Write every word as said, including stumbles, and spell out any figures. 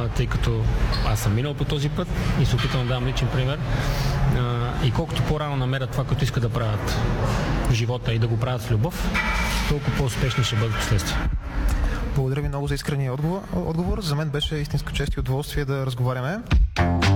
тъй като аз съм минал по този път и се опитвам да дам личен пример. И колкото по-рано намерят това, което искат да правят в живота и да го правят с любов, толкова по-успешни ще бъдат последствия. Благодаря ви много за искрения отговор. отговор. За мен беше истинска чест и удоволствие да разговаряме.